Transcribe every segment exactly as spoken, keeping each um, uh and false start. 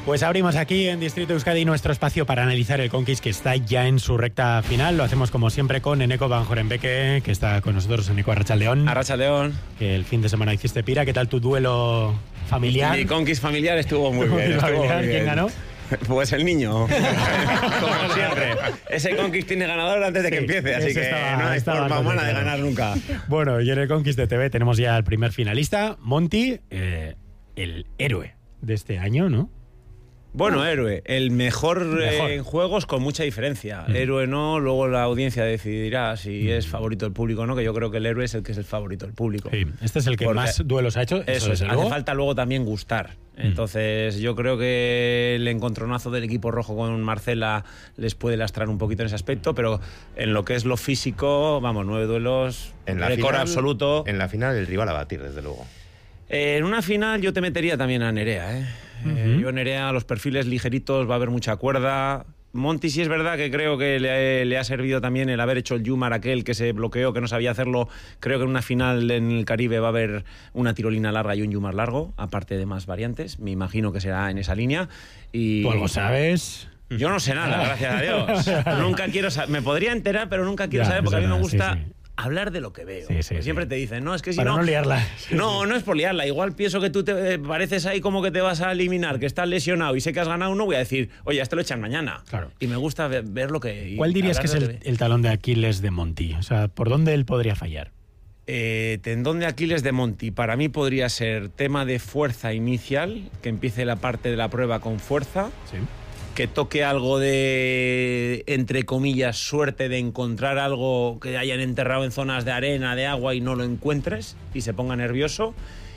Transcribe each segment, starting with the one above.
Pues abrimos aquí en Distrito Euskadi nuestro espacio para analizar el Conquist, que está ya en su recta final. Lo hacemos como siempre con Eneko Van Jorenbeke, que está con nosotros. Eneko, Arratsaldeon. Arratsaldeon. Que el fin de semana hiciste pira. ¿Qué tal tu duelo familiar? Mi Conquist familiar estuvo muy bien. Estuvo familiar, muy ¿quién bien. ganó? Pues el niño. Como siempre. Ese Conquist tiene ganador antes de que Sí, empiece, así que estaba, no hay forma claro. humana de ganar nunca. Bueno, y en el Conquist de T V tenemos ya el primer finalista, Monty, eh, el héroe de este año, ¿no? Bueno, héroe, el mejor, mejor. Eh, en juegos con mucha diferencia. Mm. Héroe no, luego la audiencia decidirá si mm. es favorito del público o no, que yo creo que el héroe es el que es el favorito del público. Sí, este es el que Porque más duelos ha hecho. Eso, eso es, hace falta luego también gustar. Mm. Entonces yo creo que el encontronazo del equipo rojo con Marcela les puede lastrar un poquito en ese aspecto, pero en lo que es lo físico, vamos, nueve duelos, en la récord final, absoluto. En la final el rival a batir, desde luego. Eh, en una final yo te metería también a Nerea, ¿eh? Uh-huh. Eh, yo Nerea, los perfiles ligeritos, va a haber mucha cuerda. Monty sí es verdad que creo que le, le ha servido también el haber hecho el Yumar aquel que se bloqueó, que no sabía hacerlo. Creo que en una final en el Caribe va a haber una tirolina larga y un Yumar largo, aparte de más variantes. Me imagino que será en esa línea. Y ¿tú algo sabes? Yo no sé nada, gracias a Dios. Nunca quiero saber. Me podría enterar, pero nunca quiero ya, saber porque a mí me gusta... Sí, sí. hablar de lo que veo. Sí, sí, sí. Siempre te dicen, no, es que si Para no... no liarla. No, no es por liarla. Igual pienso que tú te pareces ahí como que te vas a eliminar, que estás lesionado y sé que has ganado uno, voy a decir, oye, esto lo echan mañana. Claro. Y me gusta ver, ver lo que... ¿Cuál dirías que es el, el talón de Aquiles de Monty? O sea, ¿por dónde él podría fallar? Eh, tendón de Aquiles de Monty, para mí podría ser tema de fuerza inicial, que empiece la parte de la prueba con fuerza. Sí. Que toque algo de, entre comillas, suerte de encontrar algo que hayan enterrado en zonas de arena, de agua y no lo encuentres y se ponga nervioso.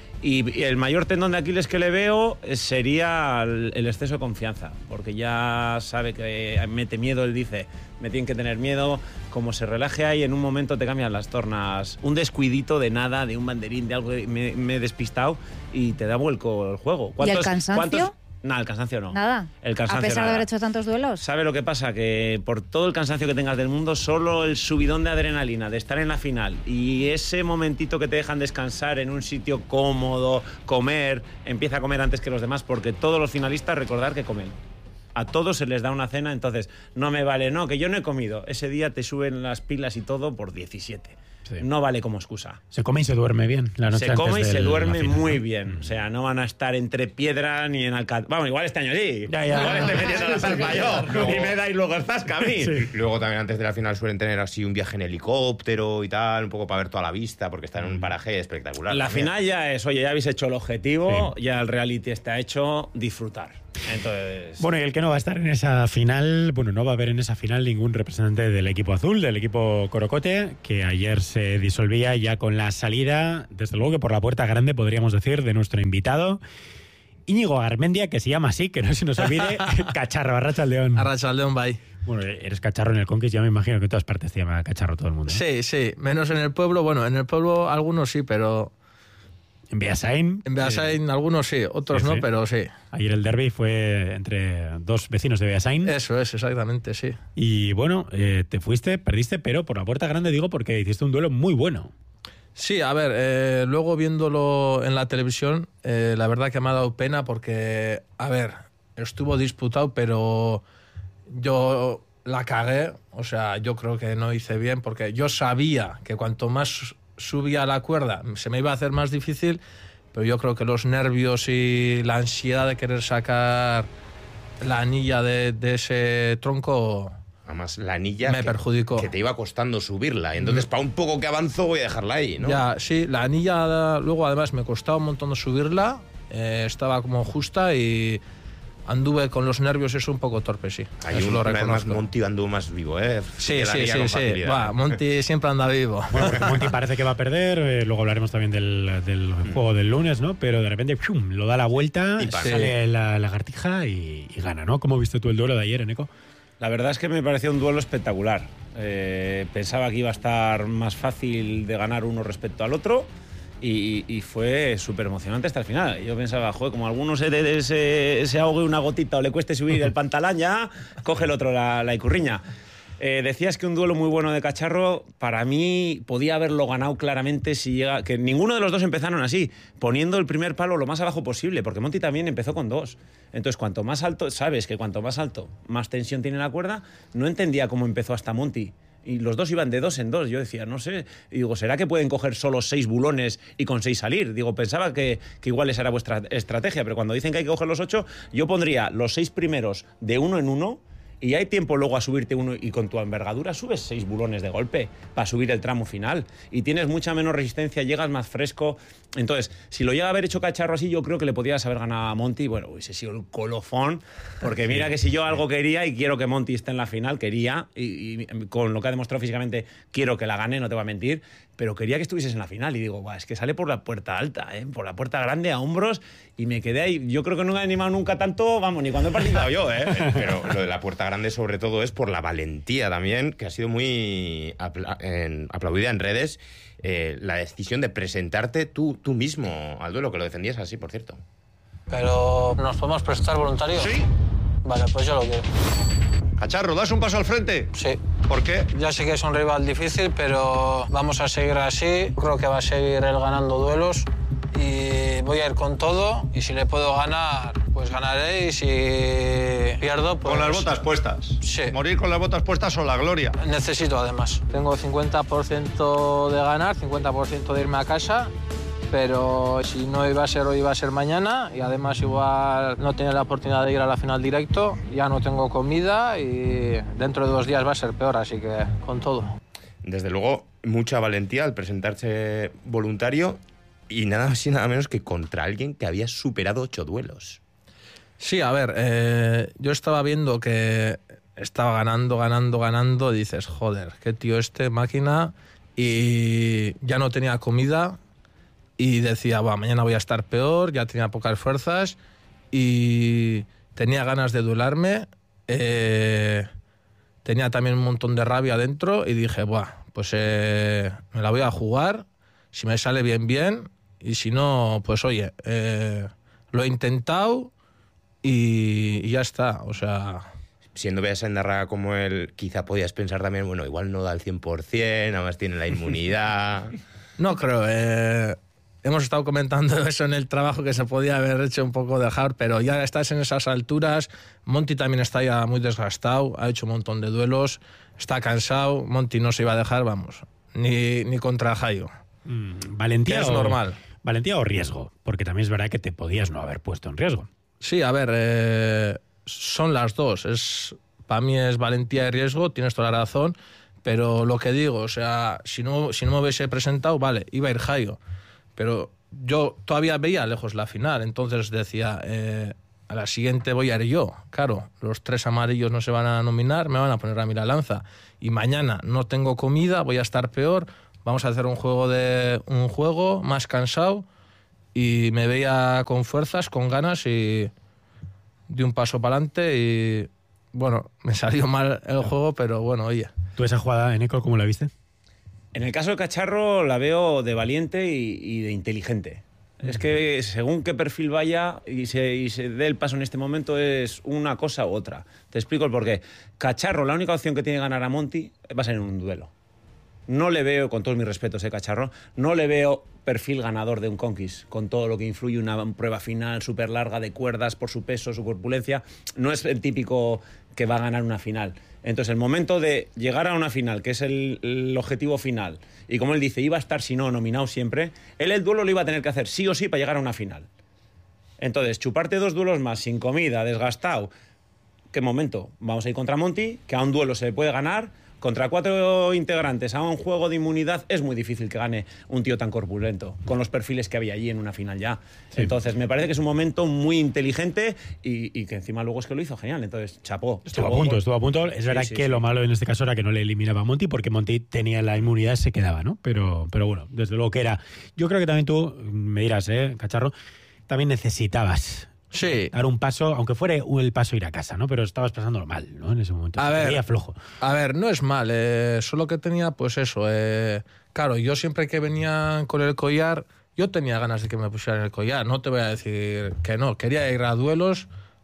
Y el mayor tendón de Aquiles que le veo sería el exceso de confianza, porque ya sabe que mete miedo, él dice, me tienen que tener miedo, como se relaje ahí, en un momento te cambian las tornas, un descuidito de nada, de un banderín, de algo, me, me he despistado y te da vuelco el juego. ¿Y el cansancio? ¿cuántos? Nada, el cansancio no. Nada. El cansancio, a pesar nada. de haber hecho tantos duelos. ¿Sabe lo que pasa? Que por todo el cansancio que tengas del mundo, solo el subidón de adrenalina de estar en la final y ese momentito que te dejan descansar en un sitio cómodo, comer, empieza a comer antes que los demás, porque todos los finalistas, recordar que comen. A todos se les da una cena, entonces no me vale, no, que yo no he comido. Ese día te suben las pilas y todo por diecisiete. Sí. No vale como excusa. Se come y se duerme bien la noche Se come antes y se del, duerme final, muy ¿no? bien. O sea, no van a estar entre piedra ni en Alcatraz. Vamos, igual este año sí. Ya, ya. Igual estoy metiendo la zarpa yo. Luego, y me da y luego el zasca a mí. Sí. Luego también antes de la final suelen tener así un viaje en helicóptero y tal, un poco para ver toda la vista, porque está en un paraje espectacular. La también. final ya es, oye, ya habéis hecho el objetivo, Sí. ya el reality está hecho, disfrutar. Entonces... Bueno, y el que no va a estar en esa final, bueno, no va a haber en esa final ningún representante del equipo azul, del equipo Corocote, que ayer se disolvía ya con la salida, desde luego que por la puerta grande, podríamos decir, de nuestro invitado, Íñigo Garmendia, que se llama así, que no se nos olvide, Cacharro, Arratsaldeon. Arratsaldeon, bye. Bueno, eres Cacharro en el Conquist, ya me imagino que en todas partes te llama Cacharro todo el mundo, ¿eh? Sí, sí, menos en el pueblo, bueno, en el pueblo algunos sí, pero... En Beasain. En Beasain eh, algunos sí, otros sí, no, sí. pero sí. Ayer el derbi fue entre dos vecinos de Beasain. Eso es, exactamente, sí. Y bueno, eh, te fuiste, perdiste, pero por la puerta grande digo porque hiciste un duelo muy bueno. Sí, a ver, eh, luego viéndolo en la televisión, eh, la verdad que me ha dado pena porque, a ver, estuvo disputado, pero yo la cagué. O sea, yo creo que no hice bien porque yo sabía que cuanto más subía la cuerda se me iba a hacer más difícil, pero yo creo que los nervios y la ansiedad de querer sacar la anilla de, de ese tronco... Además, la anilla me que, perjudicó. Que te iba costando subirla. Y entonces, mm. para un poco que avanzo, voy a dejarla ahí, ¿no? Ya, sí, la anilla luego además me costaba un montón de subirla. Eh, estaba como justa y anduve con los nervios eso un poco torpe, sí. Hay eso un, lo reconozco. Monty anduvo más vivo, ¿eh? Sí, sí, sí, sí. Va, Monty siempre anda vivo. Bueno, Monty parece que va a perder, eh, luego hablaremos también del, del mm. juego del lunes, ¿no? Pero de repente ¡pum!, lo da la vuelta, y sale sí. la lagartija y, y gana, ¿no? ¿Cómo viste tú el duelo de ayer, Eneko? La verdad es que me pareció un duelo espectacular. Eh, pensaba que iba a estar más fácil de ganar uno respecto al otro y, y fue súper emocionante hasta el final. Yo pensaba, joder, como a alguno se, de, de, se, se ahogue una gotita o le cueste subir el pantalón ya, coge el otro la, la icurriña. Eh, decías que un duelo muy bueno de Cacharro, para mí podía haberlo ganado claramente si llega... Que ninguno de los dos empezaron así, poniendo el primer palo lo más abajo posible, porque Monty también empezó con dos. Entonces, cuanto más alto, sabes que cuanto más alto, más tensión tiene la cuerda. No entendía cómo empezó hasta Monty. Y los dos iban de dos en dos. Yo decía, no sé, y digo, ¿será que pueden coger solo seis bulones y con seis salir? Digo, pensaba que, que igual esa era vuestra estrategia, pero cuando dicen que hay que coger los ocho, yo pondría los seis primeros de uno en uno. Y hay tiempo luego a subirte uno y con tu envergadura subes seis bulones de golpe para subir el tramo final. Y tienes mucha menos resistencia, llegas más fresco. Entonces, si lo llega a haber hecho Cacharro así, yo creo que le podías haber ganado a Monty. Bueno, hubiese sido el colofón. Porque mira que si yo algo quería y quiero que Monty esté en la final, quería, y, y con lo que ha demostrado físicamente, quiero que la gane, no te voy a mentir, pero quería que estuvieses en la final. Y digo, es que sale por la puerta alta, ¿eh? Por la puerta grande a hombros, y me quedé ahí. Yo creo que no me he animado nunca tanto, vamos, ni cuando he participado yo, ¿eh? Pero lo de la puerta grande sobre todo es por la valentía también, que ha sido muy apla en, aplaudida en redes, eh, la decisión de presentarte tú, tú mismo al duelo, que lo defendías así, por cierto. Pero, ¿nos podemos prestar voluntarios? Sí. Vale, pues yo lo quiero. Cacharro, ¿das un paso al frente? Sí. ¿Por qué? Ya sé que es un rival difícil, pero vamos a seguir así. Creo que va a seguir él ganando duelos y voy a ir con todo. Y si le puedo ganar, pues ganaré. Y si pierdo, pues... Con las botas puestas. Sí. Morir con las botas puestas o la gloria. Necesito, además. Tengo cincuenta por ciento de ganar, cincuenta por ciento de irme a casa. Pero si no iba a ser hoy, iba a ser mañana, y además igual no tenía la oportunidad de ir a la final directo, ya no tengo comida y dentro de dos días va a ser peor, así que con todo. Desde luego, mucha valentía al presentarse voluntario, y nada más y nada menos que contra alguien que había superado ocho duelos. Sí, a ver, eh, yo estaba viendo que estaba ganando, ganando, ganando, y dices, joder, qué tío este, máquina, y ya no tenía comida. Y decía, va, mañana voy a estar peor, ya tenía pocas fuerzas y tenía ganas de duelarme, eh, tenía también un montón de rabia dentro y dije, buah, pues eh, me la voy a jugar, si me sale bien, bien, y si no, pues oye, eh, lo he intentado y, y ya está, o sea... Siendo Bea Sendarra como él, quizá podías pensar también, bueno, igual no da el cien por cien, nada más tiene la inmunidad... No creo, eh... Hemos estado comentando eso en el trabajo, que se podía haber hecho un poco de hard, pero ya estás en esas alturas. Monty también está ya muy desgastado, ha hecho un montón de duelos, está cansado. Monty no se iba a dejar, vamos, ni, ni contra Jairo. Mm, valentía es o, normal. Valentía o riesgo, porque también es verdad que te podías no haber puesto en riesgo. Sí, a ver, eh, son las dos. Es, para mí es valentía y riesgo, tienes toda la razón, pero lo que digo, o sea, si no, si no me hubiese presentado, vale, iba a ir Jairo. Pero yo todavía veía lejos la final, entonces decía, eh, a la siguiente voy a ir yo. Claro, los tres amarillos no se van a nominar, me van a poner a mí la lanza. Y mañana no tengo comida, voy a estar peor, vamos a hacer un juego, de, un juego más cansado, y me veía con fuerzas, con ganas, y di un paso para adelante y, bueno, me salió mal el juego, pero bueno, oye. ¿Tú esa jugada, Eneco, cómo la viste? En el caso de Cacharro la veo de valiente y, y de inteligente. Es que según qué perfil vaya y se, y se dé el paso en este momento es una cosa u otra. Te explico el porqué. Cacharro, la única opción que tiene ganar a Monty va a ser en un duelo. No le veo, con todos mis respetos, eh, Cacharro, no le veo perfil ganador de un Conquist, con todo lo que influye una prueba final súper larga de cuerdas por su peso, su corpulencia. No es el típico que va a ganar una final. Entonces, el momento de llegar a una final, que es el, el objetivo final, y como él dice, iba a estar, si no, nominado siempre, él el duelo lo iba a tener que hacer sí o sí para llegar a una final. Entonces, chuparte dos duelos más, sin comida, desgastado, ¿qué momento? Vamos a ir contra Monty, que a un duelo se puede ganar. Contra cuatro integrantes a un juego de inmunidad es muy difícil que gane un tío tan corpulento, con los perfiles que había allí en una final ya. Sí. Entonces, me parece que es un momento muy inteligente y, y que encima luego es que lo hizo genial. Entonces, chapó. Estuvo chapó a punto, por... estuvo a punto. Es verdad sí, sí, que sí. Lo malo en este caso era que no le eliminaba a Monty, porque Monty tenía la inmunidad, se quedaba, ¿no? Pero, pero bueno, desde luego que era... Yo creo que también tú, me dirás, ¿eh, Cacharro? También necesitabas... Sí. Dar un paso, aunque fuera el paso ir a casa, ¿no? Pero estabas pasándolo mal, ¿no? En ese momento. A ver, tenía flojo. A ver, no es mal. Eh, solo que tenía, pues eso. Eh, claro, yo siempre que venía con el collar, yo tenía ganas de que me pusieran el collar. No te voy a decir que no. Quería ir a duelos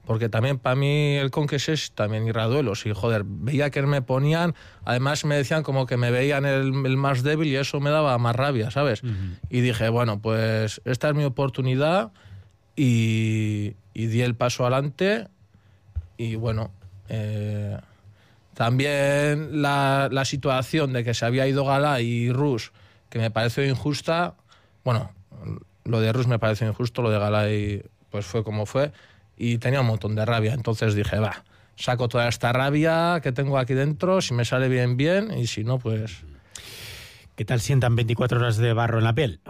porque también para mí el Conques es también ir a duelos y joder, veía que me ponían, además me decían como que me veían el, el más débil y eso me daba más rabia, ¿sabes? Uh-huh. Y dije, bueno, pues esta es mi oportunidad y, y di el paso adelante y bueno, eh, también la, la situación de que se había ido Gala y Rus, que me pareció injusta, bueno, lo de Rus me pareció injusto, lo de Gala y pues fue como fue. Y tenía un montón de rabia, entonces dije, va, saco toda esta rabia que tengo aquí dentro, si me sale bien, bien, y si no, pues... ¿Qué tal sientan veinticuatro horas de barro en la piel?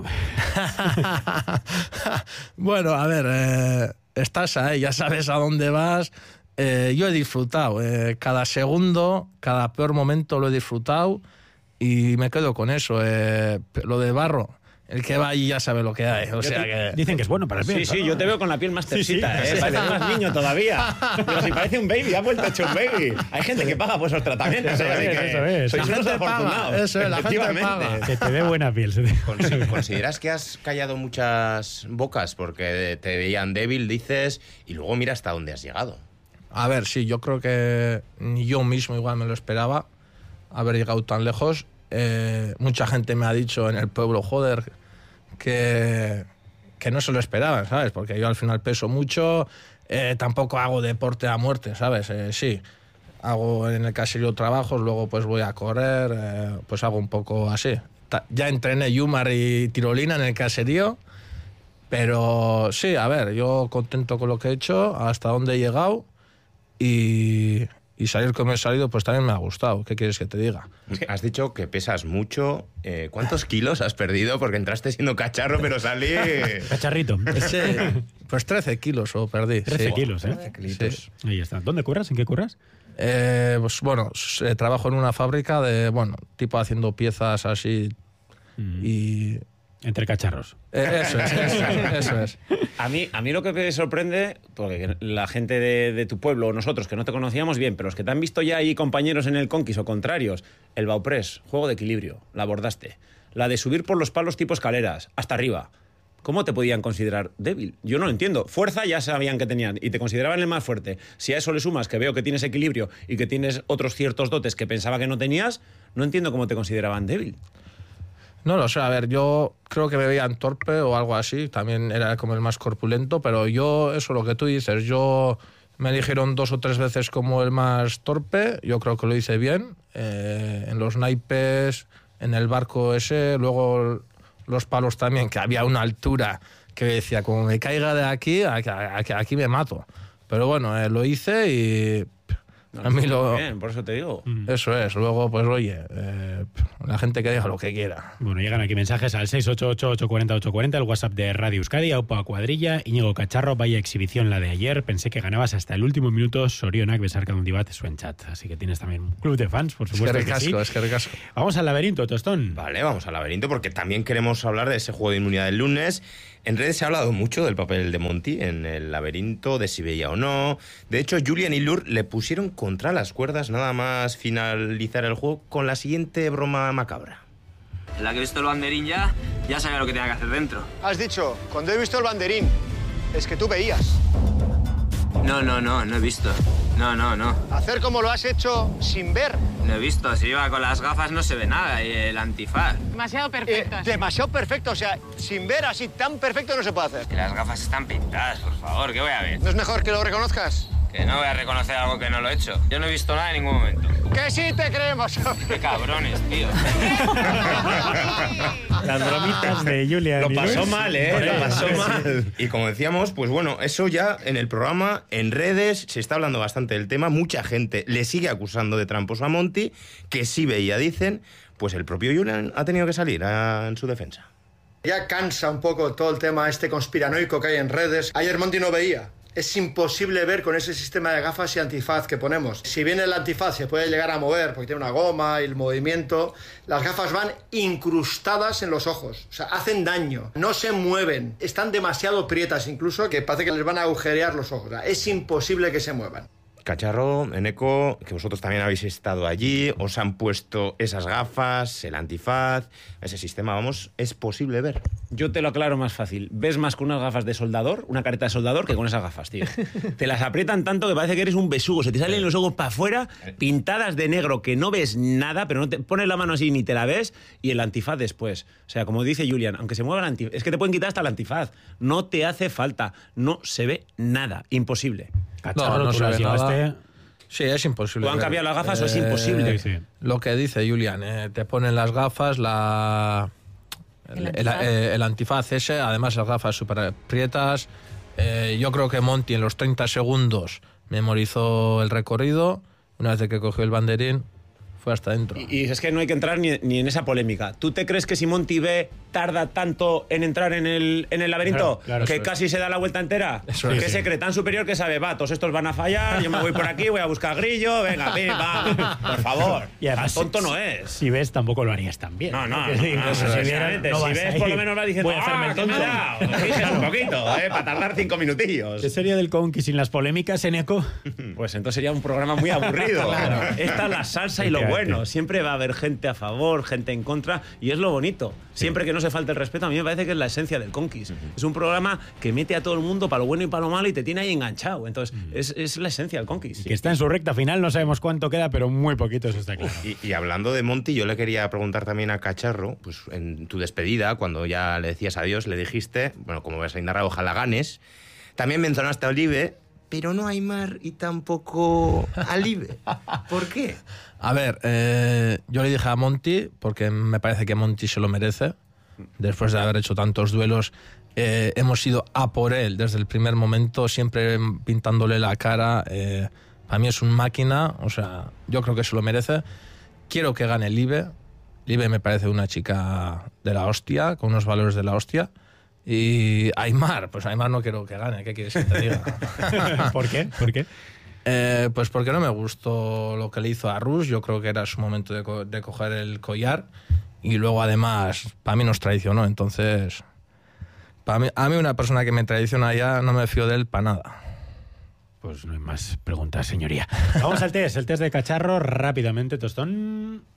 Bueno, a ver, eh, estás ahí, ya sabes a dónde vas. Eh, yo he disfrutado, eh, cada segundo, cada peor momento lo he disfrutado y me quedo con eso. Eh, lo de barro... El que va allí ya sabe lo que hay. O sea que... Dicen que es bueno para el piel. Sí, sí, ¿no? yo te veo con la piel más tercita, sí, sí, ¿eh? sí, Parece sí. más niño todavía. Pero si parece un baby, ha vuelto hecho un baby. Hay gente que paga por esos tratamientos. Eso así es, que eso es. sois La unos gente paga, afortunados. eso es, la gente Efectivamente. paga. Se te ve buena piel. Se te... Consi- ¿Consideras que has callado muchas bocas porque te veían débil, dices, y luego mira hasta dónde has llegado? A ver, sí, yo creo que ni yo mismo igual me lo esperaba haber llegado tan lejos. Eh, mucha gente me ha dicho en el pueblo, joder, que, que no se lo esperaban, ¿sabes? Porque yo al final peso mucho, eh, tampoco hago deporte a muerte, ¿sabes? Eh, sí, hago en el caserío trabajos, luego pues voy a correr, eh, pues hago un poco así. Ta- ya entrené Yumar y tirolina en el caserío, pero sí, a ver, yo contento con lo que he hecho, hasta dónde he llegado y, y salir como he salido, pues también me ha gustado. ¿Qué quieres que te diga? Has dicho que pesas mucho. Eh, ¿Cuántos kilos has perdido? Porque entraste siendo cacharro, pero salí... Cacharrito. Sí, pues trece kilos o perdí. trece sí. kilos, ¿eh? trece kilitos. Sí. Ahí está. ¿Dónde curras? ¿En qué curras? Eh, pues bueno, eh, trabajo en una fábrica de, bueno, tipo haciendo piezas así Mm. y... Entre cacharros. eh, eso es, eso es, eso es. A mí, a mí lo que me sorprende, porque la gente de, de tu pueblo, o nosotros que no te conocíamos bien, pero los que te han visto ya ahí compañeros en el Conquis o contrarios, el Baupress, juego de equilibrio, la abordaste. La de subir por los palos tipo escaleras, hasta arriba. ¿Cómo te podían considerar débil? Yo no lo entiendo. Fuerza ya sabían que tenían y te consideraban el más fuerte. Si a eso le sumas que veo que tienes equilibrio y que tienes otros ciertos dotes que pensaba que no tenías, no entiendo cómo te consideraban débil. No lo sé, a ver, yo creo que me veían torpe o algo así, también era como el más corpulento, pero yo, eso lo que tú dices, yo me eligieron dos o tres veces como el más torpe, yo creo que lo hice bien, eh, en los naipes, en el barco ese, luego los palos también, que había una altura que decía, como me caiga de aquí, aquí, aquí, aquí me mato. Pero bueno, eh, lo hice y... No, a mí lo... Bien, por eso te digo. Eso es, luego pues oye, eh, la gente que diga lo que quiera. Bueno, llegan aquí mensajes al seis ocho ocho, ocho cuatro cero, ocho cuatro cero, el WhatsApp de Radio Euskadi, Aupa Cuadrilla, Íñigo Cacharro, vaya exhibición la de ayer, pensé que ganabas hasta el último minuto, Sorionak, Besarka Undibat, Suenchat. Así que tienes también un club de fans, por Es que supuesto que ricasco, sí. es que ricasco. Vamos al laberinto, Tostón. Vale, vamos al laberinto porque también queremos hablar de ese juego de inmunidad del lunes. En redes se ha hablado mucho del papel de Monty en el laberinto, de si veía o no. De hecho, Julian y Lur le pusieron contra las cuerdas nada más finalizar el juego con la siguiente broma macabra. La que he visto el banderín ya, ya sabía lo que tenía que hacer dentro. Has dicho, cuando he visto el banderín, es que tú veías. No, no, no, no he visto. No, no, no. Hacer como lo has hecho sin ver. No he visto. Si iba con las gafas no se ve nada y el antifaz. Demasiado perfecto. Eh, así. demasiado perfecto, o sea, sin ver así tan perfecto no se puede hacer. Que las gafas están pintadas, por favor. ¿Qué voy a ver? ¿No es mejor que lo reconozcas? Que no voy a reconocer algo que no lo he hecho. Yo no he visto nada en ningún momento. Que sí te creemos. Qué cabrones, tío. Las bromitas de Julian. Lo y pasó Luis. mal, ¿eh? Lo pasó mal. Y como decíamos, pues bueno, eso ya en el programa, en redes, se está hablando bastante del tema. Mucha gente le sigue acusando de tramposo a Monty, que sí veía, dicen. Pues el propio Julian ha tenido que salir a, en su defensa. Ya cansa un poco todo el tema este conspiranoico que hay en redes. Ayer Monty no veía. Es imposible ver con ese sistema de gafas y antifaz que ponemos. Si bien el antifaz se puede llegar a mover porque tiene una goma y el movimiento, las gafas van incrustadas en los ojos. O sea, hacen daño. No se mueven. Están demasiado prietas incluso que parece que les van a agujerear los ojos. O sea, es imposible que se muevan. Cacharro, Eneco, que vosotros también habéis estado allí, os han puesto esas gafas, el antifaz, ese sistema, vamos, ¿es posible ver? Yo te lo aclaro más fácil. Ves más con unas gafas de soldador, una careta de soldador, que con esas gafas, tío. Te las aprietan tanto que parece que eres un besugo. Se te salen los ojos para afuera, pintadas de negro, que no ves nada, pero no te pones la mano así ni te la ves, y el antifaz después. O sea, como dice Julian, aunque se mueva el antifaz, es que te pueden quitar hasta el antifaz. No te hace falta. No se ve nada. Imposible. Cacharro, no, no tú se las ve nada. llevaste. Sí, es imposible. ¿Tú han ver. cambiado las gafas o es imposible? Sí, sí. Lo que dice Julian, eh, te ponen las gafas, la... El El, el- antifaz. eh, el antifaz ese, además las gafas súper prietas. Eh, yo creo que Monty en los treinta segundos memorizó el recorrido. Una vez de que cogió el banderín, fue hasta dentro. Y, y es que no hay que entrar ni, ni en esa polémica. ¿Tú te crees que si Monty B tarda tanto en entrar en el, en el laberinto Claro, claro, que eso es. casi se da la vuelta entera? Eso ¿Qué es. se cree tan superior que sabe? Va, todos estos van a fallar, yo me voy por aquí, voy a buscar grillo, venga, pim, va, por favor. Y además, Tan tonto si- no es. Si ves, tampoco lo harías tan bien. No, no, no, Es decir, no, pues, no, si sinceramente, vieras, no si vas ves a por lo ir, menos va diciendo, voy a hacerme ah, el que me tonto. he dado. Fíjese un poquito, eh, para tardar cinco minutillos. ¿Qué sería del Conqui sin las polémicas, Eneco? Pues entonces sería un programa muy aburrido. Esta es la salsa y lo Efectivamente. bueno. Siempre va a haber gente a favor, gente en contra, y es lo bonito. Siempre que no se falte el respeto, a mí me parece que es la esencia del Conquis. Es un programa que mete a todo el mundo para lo bueno y para lo malo y te tiene ahí enganchado. Entonces, es, es la esencia del Conquis. Que está en su recta final, no sabemos cuánto queda, pero muy poquito, eso está claro. Y, y hablando de Monty, yo le quería preguntar también a Cacharro, pues en tu despedida, cuando ya le decías adiós, le dijiste, bueno, como vas a narrar, ojalá ganes. También mencionaste a Olive, pero no a Aimar y tampoco a Live. ¿Por qué? A ver, eh, yo le dije a Monty, porque me parece que Monty se lo merece, después de haber hecho tantos duelos. Eh, hemos ido a por él desde el primer momento, siempre pintándole la cara. Eh, para mí es un máquina, o sea, yo creo que se lo merece. Quiero que gane Live. Live me parece una chica de la hostia, con unos valores de la hostia. Y Aimar, pues Aimar no quiero que gane, ¿qué quieres que te diga? ¿Por qué? ¿Por qué? Eh, pues porque no me gustó lo que le hizo a Rush. Yo creo que era su momento de, co- de coger el collar. Y luego, además, para mí nos traicionó. Entonces, para mí, a mí una persona que me traiciona ya no me fío de él para nada. Pues no hay más preguntas, señoría. Vamos al test, el test de Cacharro, rápidamente, Tostón.